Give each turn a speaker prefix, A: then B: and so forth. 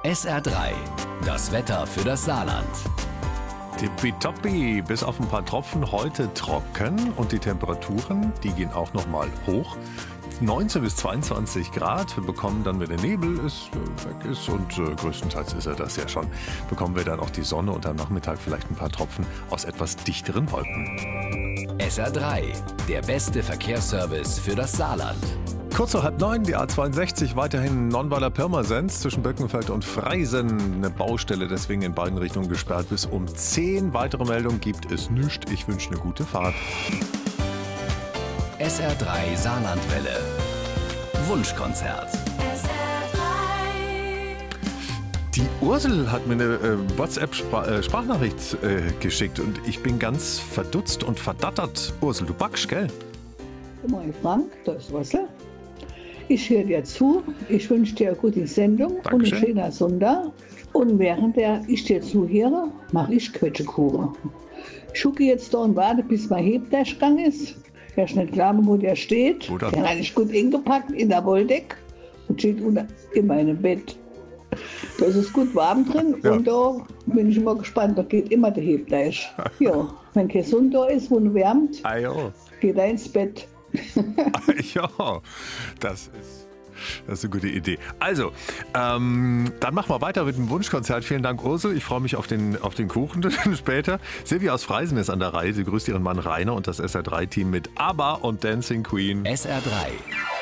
A: SR3, das Wetter für das Saarland.
B: Tippitoppi, bis auf ein paar Tropfen heute trocken und die Temperaturen, die gehen auch noch mal hoch. 19 bis 22 Grad, wir bekommen dann, wenn der Nebel weg ist und größtenteils ist er das ja schon, bekommen wir dann auch die Sonne und am Nachmittag vielleicht ein paar Tropfen aus etwas dichteren Wolken.
A: SR3, der beste Verkehrsservice für das Saarland.
B: Kurz vor 8:30, die A62 weiterhin Nonnweiler-Pirmasens zwischen Böckenfeld und Freisen. Eine Baustelle, deswegen in beiden Richtungen gesperrt bis um 10. Weitere Meldungen gibt es nicht. Ich wünsche eine gute Fahrt.
A: SR3 Saarlandwelle. Wunschkonzert.
B: Die Ursel hat mir eine WhatsApp-Sprachnachricht geschickt und ich bin ganz verdutzt und verdattert. Ursel, du backst, gell?
C: Moin Frank, da ist Ursel. Ich höre dir zu, ich wünsche dir eine gute Sendung.
B: Dankeschön.
C: Und einen schönen Sonntag. Und während ich dir zuhöre, mache ich Quetschekuchen. Ich schucke jetzt da und warte, bis mein Hebdashgang ist. Der ist nicht klar, wo der steht.
B: Gut,
C: Den habe ich gut eingepackt in der Wolldecke und steht in meinem Bett. Da ist es gut warm drin
B: Ja.
C: und da bin ich immer gespannt, da geht immer der Hebdash. Ja, wenn kein Sonne da ist, wo er wärmt,
B: Ah ja,
C: geht er ins Bett.
B: ja, das ist eine gute Idee. Also, dann machen wir weiter mit dem Wunschkonzert. Vielen Dank, Ursel. Ich freue mich auf den Kuchen später. Silvia aus Freisen ist an der Reihe. Sie grüßt ihren Mann Rainer und das SR3-Team mit ABBA und Dancing Queen.
A: SR3,